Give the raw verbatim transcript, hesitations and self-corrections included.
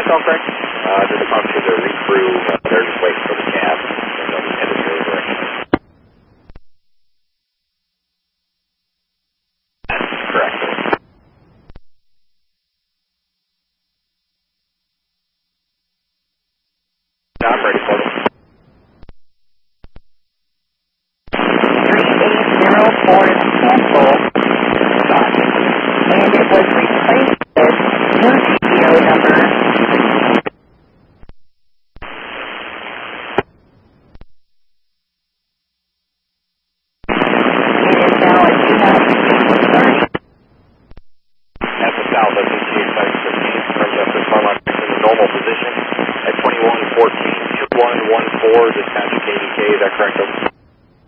yourself, Greg? Uh, just talked to the recrew. Uh, they're just waiting for the